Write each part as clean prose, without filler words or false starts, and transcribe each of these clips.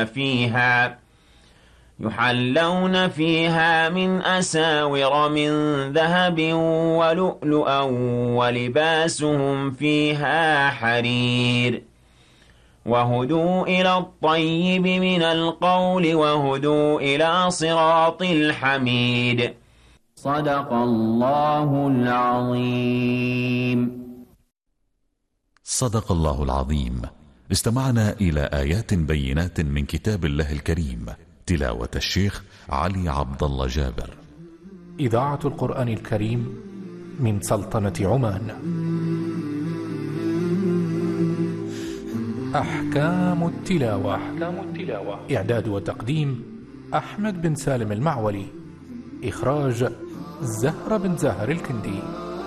يحلون فيها من أساور من ذهب ولؤلؤا ولباسهم فيها حرير وهدوا إلى الطيب من القول وهدوا إلى صراط الحميد صدق الله العظيم. صدق الله العظيم. استمعنا إلى آيات بينات من كتاب الله الكريم، تلاوة الشيخ علي عبد الله جابر. إذاعة القرآن الكريم من سلطنة عمان. أحكام التلاوة. إعداد وتقديم أحمد بن سالم المعولي. إخراج زهرة بن زهر الكندي.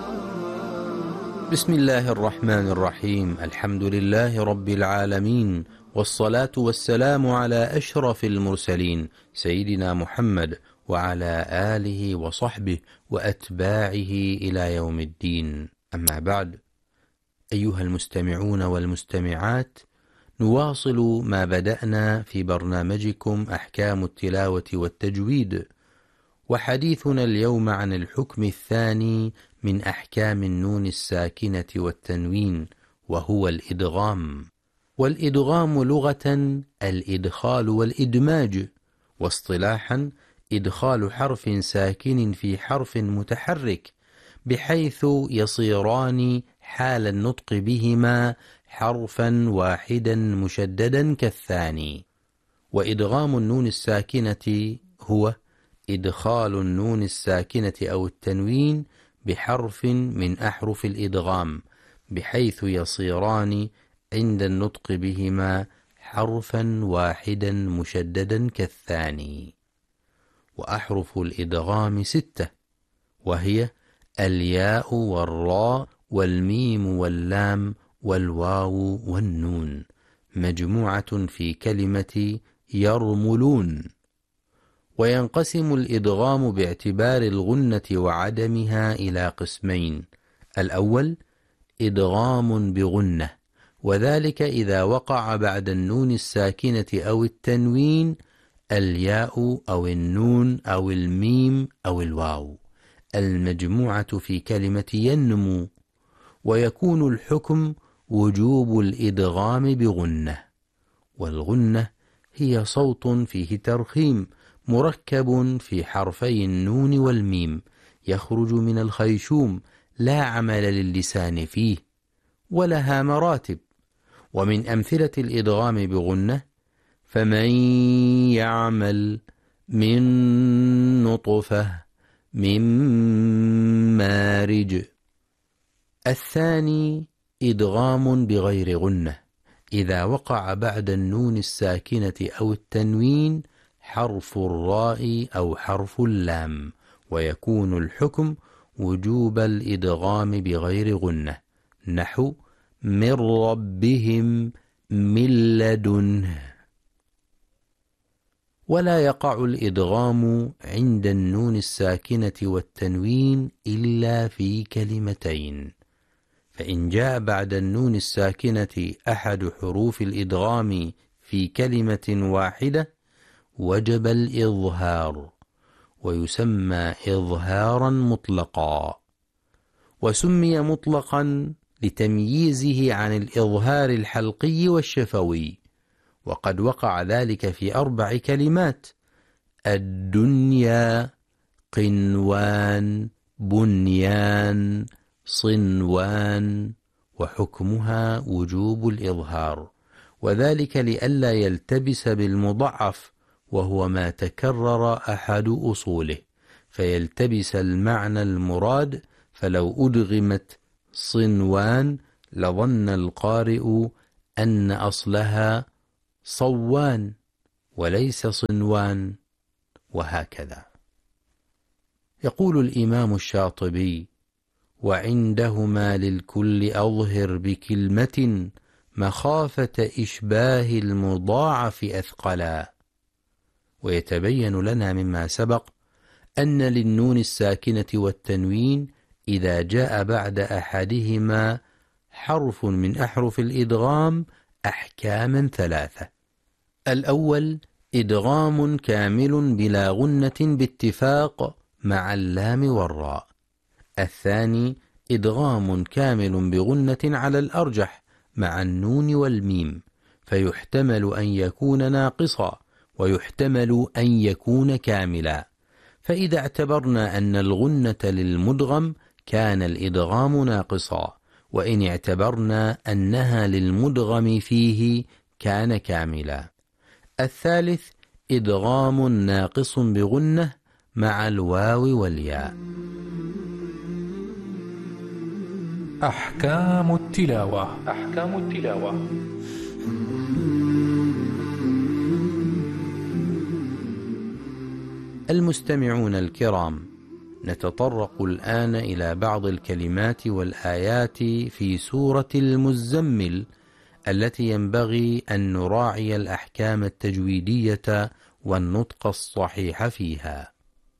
بسم الله الرحمن الرحيم. الحمد لله رب العالمين، والصلاة والسلام على أشرف المرسلين سيدنا محمد وعلى آله وصحبه وأتباعه إلى يوم الدين. أما بعد، أيها المستمعون والمستمعات، نواصل ما بدأنا في برنامجكم أحكام التلاوة والتجويد، وحديثنا اليوم عن الحكم الثاني من أحكام النون الساكنة والتنوين، وهو الإدغام. والإدغام لغة الإدخال والإدماج، واصطلاحا إدخال حرف ساكن في حرف متحرك بحيث يصيران حال النطق بهما حرفا واحدا مشددا كالثاني. وإدغام النون الساكنة هو إدخال النون الساكنة أو التنوين بحرف من أحرف الإدغام بحيث يصيران عند النطق بهما حرفا واحدا مشددا كالثاني. وأحرف الإدغام 6، وهي الياء والراء والميم واللام والواو والنون، مجموعة في كلمة يرملون. وينقسم الإدغام باعتبار الغنة وعدمها إلى قسمين: الأول إدغام بغنة، وذلك إذا وقع بعد النون الساكنة أو التنوين الياء أو النون أو الميم أو الواو، المجموعة في كلمة ينمو، ويكون الحكم وجوب الإدغام بغنة. والغنة هي صوت فيه ترخيم مركب في حرفي النون والميم، يخرج من الخيشوم، لا عمل للسان فيه، ولها مراتب. ومن أمثلة الإدغام بغنة: فمن يعمل من نطفة من مارج. الثاني إدغام بغير غنة، إذا وقع بعد النون الساكنة أو التنوين حرف الراء أو حرف اللام، ويكون الحكم وجوب الإدغام بغير غنة، نحو من ربهم من لدنه. ولا يقع الإدغام عند النون الساكنة والتنوين إلا في كلمتين، فإن جاء بعد النون الساكنة أحد حروف الإدغام في كلمة واحدة وجب الإظهار، ويسمى إظهارا مطلقا. وسمي مطلقا لتمييزه عن الإظهار الحلقي والشفوي، وقد وقع ذلك في 4 كلمات: الدنيا، قنوان، بنيان، صنوان، وحكمها وجوب الإظهار، وذلك لئلا يلتبس بالمضعف، وهو ما تكرر أحد أصوله فيلتبس المعنى المراد، فلو أدغمت صنوان لظن القارئ أن أصلها صوان وليس صنوان، وهكذا. يقول الإمام الشاطبي: وعندهما للكل أظهر بكلمة مخافة إشباه المضاعف أثقلا. ويتبين لنا مما سبق أن للنون الساكنة والتنوين إذا جاء بعد أحدهما حرف من أحرف الإدغام أحكاما 3: الأول إدغام كامل بلا غنة باتفاق مع اللام والراء. الثاني إدغام كامل بغنة على الأرجح مع النون والميم، فيحتمل أن يكون ناقصا ويحتمل أن يكون كاملا. فإذا اعتبرنا أن الغنة للمدغم كان الإدغام ناقصا، وإن اعتبرنا أنها للمدغم فيه كان كاملا. الثالث إدغام ناقص بغنة مع الواو والياء. أحكام التلاوة. المستمعون الكرام، نتطرق الآن إلى بعض الكلمات والآيات في سورة المزمل التي ينبغي أن نراعي الأحكام التجويدية والنطق الصحيح فيها.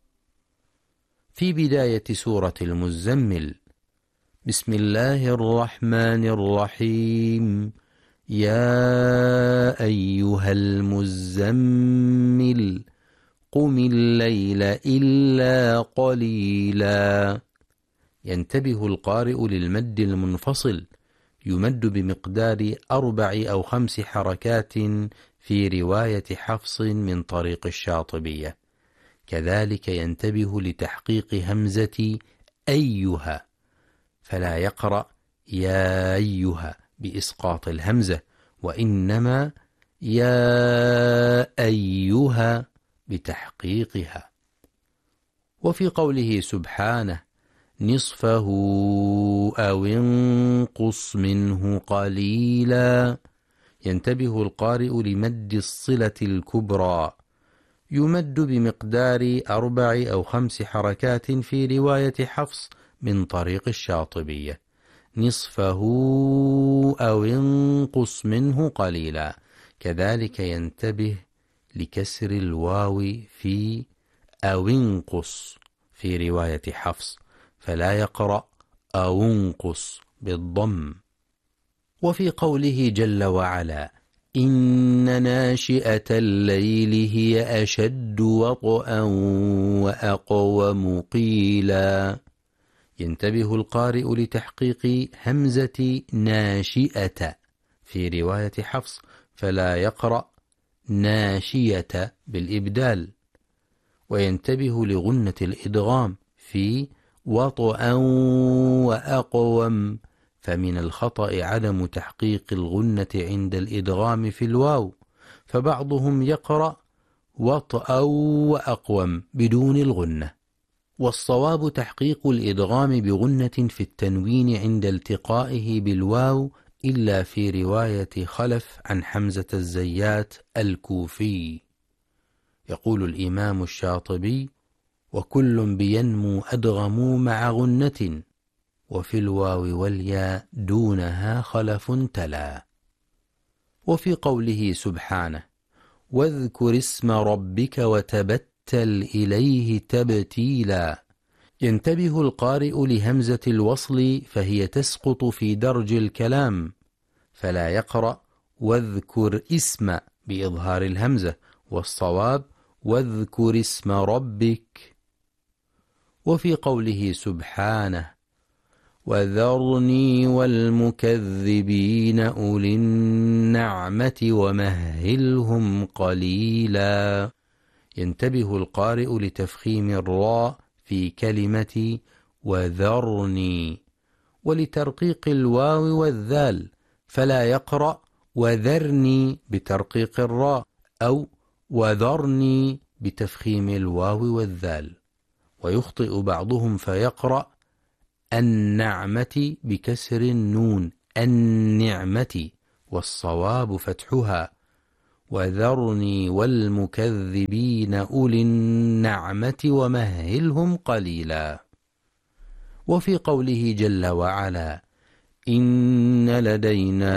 في بداية سورة المزمل: بسم الله الرحمن الرحيم، يا أيها المزمل قم الليل إلا قليلا. ينتبه القارئ للمد المنفصل، يمد بمقدار 4 أو 5 حركات في رواية حفص من طريق الشاطبية. كذلك ينتبه لتحقيق همزة أيها، فلا يقرأ يا أيها بإسقاط الهمزة، وإنما يا أيها بتحقيقها. وفي قوله سبحانه: نصفه أو انقص منه قليلا، ينتبه القارئ لمد الصلة الكبرى، يمد بمقدار 4 أو 5 حركات في رواية حفص من طريق الشاطبية. نصفه أو انقص منه قليلا. كذلك ينتبه لكسر الواو في أو انقص في رواية حفص، فلا يقرأ أو انقص بالضم. وفي قوله جل وعلا: إن ناشئة الليل هي أشد وطئا وأقوم قيلا، ينتبه القارئ لتحقيق همزة ناشئة في رواية حفص، فلا يقرأ ناشية بالإبدال. وينتبه لغنة الإدغام في وطئا وأقوم، فمن الخطأ عدم تحقيق الغنة عند الإدغام في الواو، فبعضهم يقرأ وطئا وأقوم بدون الغنة. والصواب تحقيق الإدغام بغنة في التنوين عند التقائه بالواو، إلا في رواية خلف عن حمزة الزيات الكوفي. يقول الإمام الشاطبي: وكل بينمو أدغموا مع غنة، وفي الواو والياء دونها خلف تلا. وفي قوله سبحانه: واذكر اسم ربك وتبتل إليه تبتيلا، ينتبه القارئ لهمزة الوصل، فهي تسقط في درج الكلام، فلا يقرأ واذكر اسم بإظهار الهمزة، والصواب واذكر اسم ربك. وفي قوله سبحانه: وذرني والمكذبين أولي النعمة ومهلهم قليلا، ينتبه القارئ لتفخيم الراء في كلمة وذرني، ولترقيق الواو والذال، فلا يقرأ وذرني بترقيق الراء أو وذرني بتفخيم الواو والذال. ويخطئ بعضهم فيقرأ النعمة بكسر النون النعمة، والصواب فتحها وذرني والمكذبين أولي النعمة ومهلهم قليلا. وفي قوله جل وعلا: إن لدينا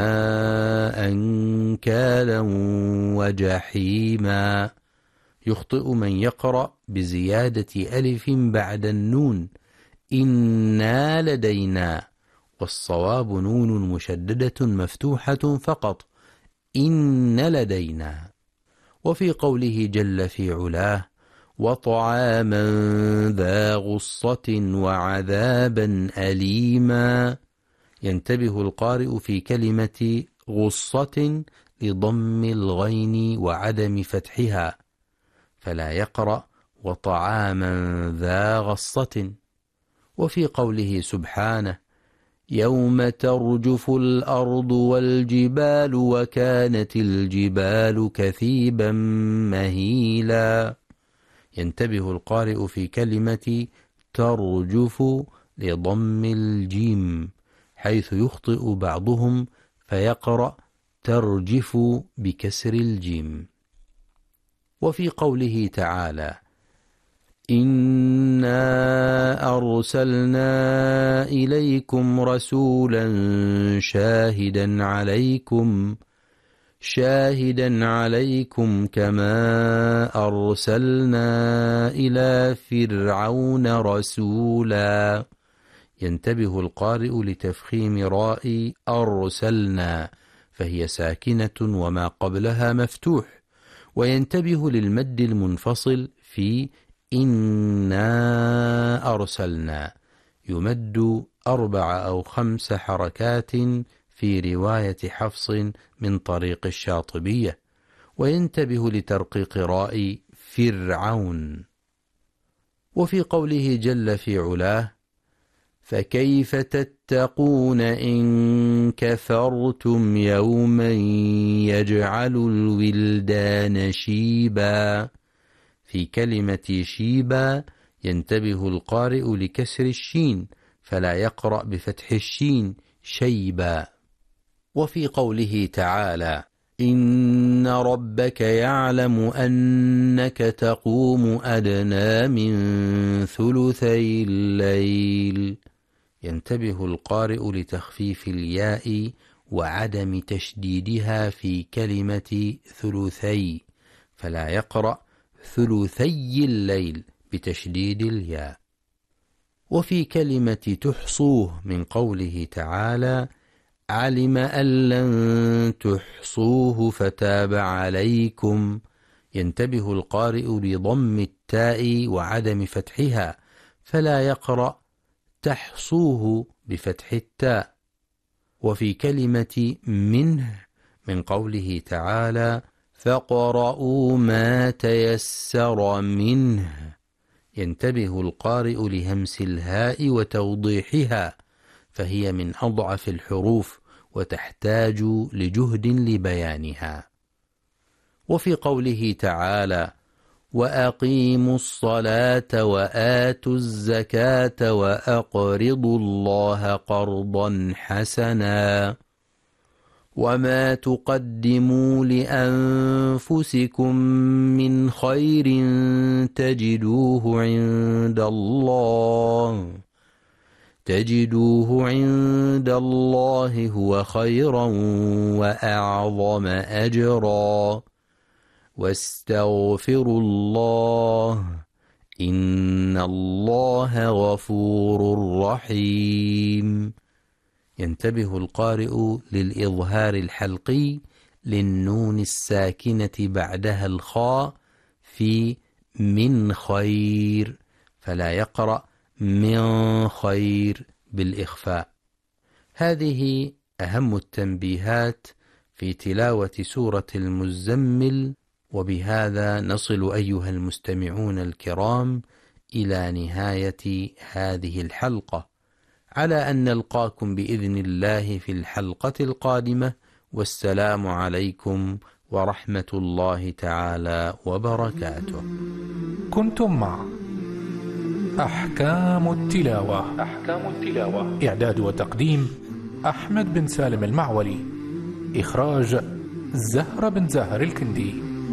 أنكالا وجحيما، يخطئ من يقرأ بزيادة ألف بعد النون إنا لدينا، والصواب نون مشددة مفتوحة فقط إن لدينا. وفي قوله جل في علاه وطعاما ذا غصة وعذابا أليما، ينتبه القارئ في كلمة غصة لضم الغين وعدم فتحها، فلا يقرأ وطعاما ذا غصة. وفي قوله سبحانه يوم ترجف الأرض والجبال وكانت الجبال كثيبا مهيلا، ينتبه القارئ في كلمة ترجف لضم الجيم، حيث يخطئ بعضهم فيقرأ ترجف بكسر الجيم. وفي قوله تعالى إنا أرسلنا إليكم رسولا شاهدا عليكم كما أرسلنا إلى فرعون رسولا، ينتبه القارئ لتفخيم راء أرسلنا فهي ساكنة وما قبلها مفتوح، وينتبه للمد المنفصل في إنا أرسلنا، يمد 4 أو 5 حركات في رواية حفص من طريق الشاطبية، وينتبه لترقيق راء فرعون. وفي قوله جل في علاه فكيف تتقون إن كفرتم يوما يجعل الولدان شيبا، في كلمة شيبا ينتبه القارئ لكسر الشين فلا يقرأ بفتح الشين شيبا. وفي قوله تعالى إن ربك يعلم أنك تقوم أدنى من ثلثي الليل، ينتبه القارئ لتخفيف الياء وعدم تشديدها في كلمة ثلثي، فلا يقرأ ثلثي الليل بتشديد الياء. وفي كلمة تحصوه من قوله تعالى علم أن لن تحصوه فتاب عليكم، ينتبه القارئ لضم التاء وعدم فتحها فلا يقرأ تحصوه بفتح التاء. وفي كلمة منه من قوله تعالى فاقرؤوا ما تيسر منه، ينتبه القارئ لهمس الهاء وتوضيحها فهي من أضعف الحروف وتحتاج لجهد لبيانها. وفي قوله تعالى وأقيموا الصلاة وآتوا الزكاة وأقرضوا الله قرضا حسنا وما تقدموا لأنفسكم من خير تجدوه عند الله هو خيرا وأعظم أجرا واستغفروا الله إن الله غفور رحيم، ينتبه القارئ للإظهار الحلقي للنون الساكنة بعدها الخاء في من خير فلا يقرأ من خير بالإخفاء. هذه أهم التنبيهات في تلاوة سورة المزمل، وبهذا نصل أيها المستمعون الكرام إلى نهاية هذه الحلقة، على أن نلقاكم بإذن الله في الحلقة القادمة، والسلام عليكم ورحمة الله تعالى وبركاته. كنتم مع أحكام التلاوة. إعداد وتقديم أحمد بن سالم المعولي. إخراج زهرة بن زهر الكندي.